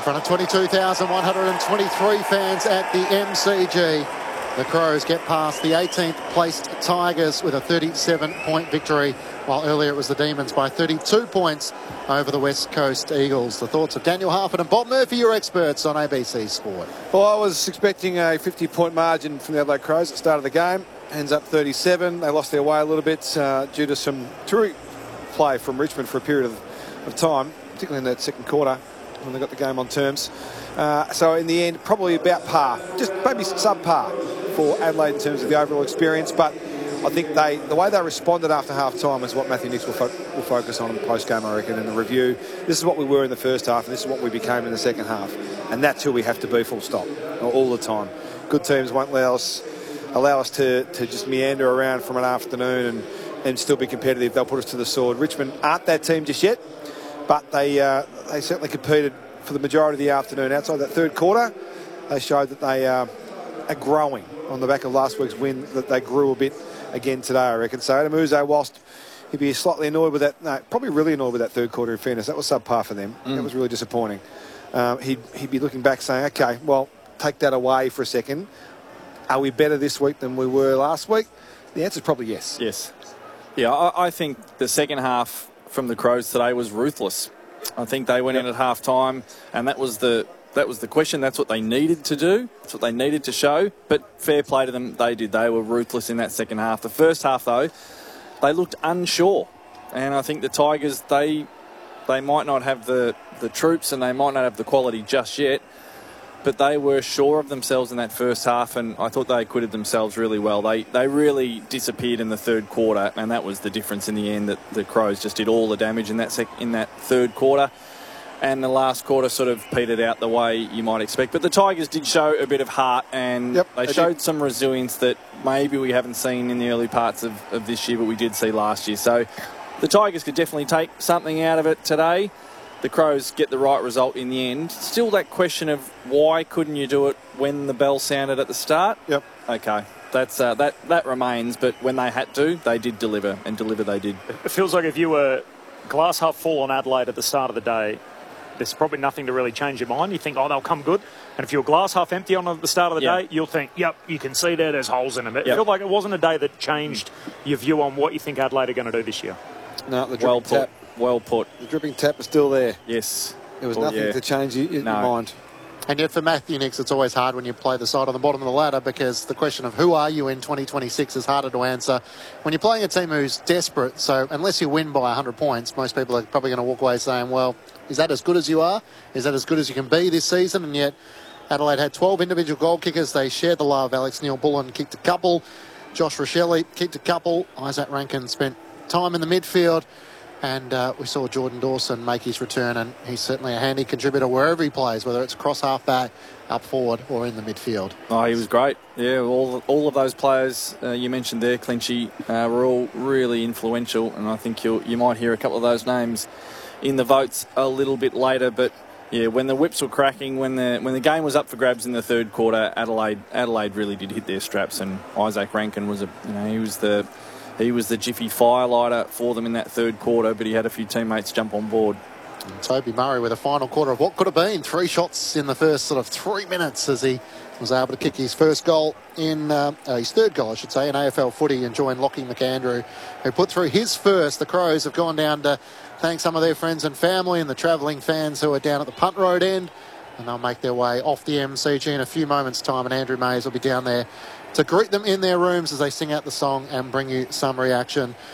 front of 22,123 fans at the MCG. The Crows get past the 18th placed Tigers with a 37-point victory, while earlier it was the Demons by 32 points over the West Coast Eagles. The thoughts of Daniel Harford and Bob Murphy, your experts on ABC Sport. Well, I was expecting a 50-point margin from the Adelaide Crows at the start of the game. Ends up 37. They lost their way a little bit due to some terrific play from Richmond for a period of time, particularly in that second quarter when they got the game on terms. So in the end, probably about par, just maybe subpar for Adelaide in terms of the overall experience. But I think the way they responded after half-time is what Matthew Nicks will focus on in the post-game, I reckon, in the review. This is what we were in the first half, and this is what we became in the second half. And that's who we have to be, full stop, all the time. Good teams won't allow us to just meander around from an afternoon and still be competitive. They'll put us to the sword. Richmond aren't that team just yet, but they certainly competed for the majority of the afternoon. Outside that third quarter, they showed that they are growing on the back of last week's win, that they grew a bit again today, I reckon. So Adam Uzo, whilst he'd be slightly annoyed with that, no, probably really annoyed with that third quarter in fairness. That was subpar for them. That was really disappointing. He'd be looking back saying, okay, well, take that away for a second. Are we better this week than we were last week? The answer is probably yes. Yes. Yeah, I think the second half from the Crows today was ruthless. I think they went in at half-time, and that was the question. That's what they needed to do. That's what they needed to show. But fair play to them, they did. They were ruthless in that second half. The first half, though, they looked unsure. And I think the Tigers, they might not have the troops and they might not have the quality just yet, but they were sure of themselves in that first half, and I thought they acquitted themselves really well. They really disappeared in the third quarter, and that was the difference in the end, that the Crows just did all the damage in that third quarter. And the last quarter sort of petered out the way you might expect. But the Tigers did show a bit of heart, and they showed some resilience that maybe we haven't seen in the early parts of this year, but we did see last year. So the Tigers could definitely take something out of it today. The Crows get the right result in the end. Still that question of why couldn't you do it when the bell sounded at the start? Yep. Okay. That remains, but when they had to, they did deliver, and deliver they did. It feels like if you were glass half full on Adelaide at the start of the day, there's probably nothing to really change your mind. You think, oh, they'll come good. And if you're glass half empty on at the start of the day, you'll think, yep, you can see there's holes in them. It felt like it wasn't a day that changed your view on what you think Adelaide are going to do this year. No, the dripping tap. Well put. The dripping tap is still there. Yes. There was nothing to change your mind. And yet for Matthew Nicks, it's always hard when you play the side on the bottom of the ladder, because the question of who are you in 2026 is harder to answer when you're playing a team who's desperate. So unless you win by 100 points, most people are probably going to walk away saying, well, is that as good as you are? Is that as good as you can be this season? And yet Adelaide had 12 individual goal kickers. They shared the love. Alex Neil-Bullen kicked a couple. Josh Rochelle kicked a couple. Isaac Rankin spent time in the midfield. And we saw Jordan Dawson make his return, and he's certainly a handy contributor wherever he plays, whether it's across half-back, up forward, or in the midfield. Oh, he was great. Yeah, all of those players you mentioned there, Clinchy, were all really influential, and I think you might hear a couple of those names in the votes a little bit later. But yeah, when the whips were cracking, when the game was up for grabs in the third quarter, Adelaide really did hit their straps, and Isaac Rankin was he was the jiffy firelighter for them in that third quarter, but he had a few teammates jump on board. And Toby Murray with a final quarter of what could have been 3 shots in the first sort of 3 minutes, as he was able to kick his first goal his third goal, I should say, in AFL footy, and join Lockie McAndrew, who put through his first. The Crows have gone down to thank some of their friends and family and the travelling fans who are down at the Punt Road end, and they'll make their way off the MCG in a few moments' time, and Andrew Mays will be down there to greet them in their rooms as they sing out the song and bring you some reaction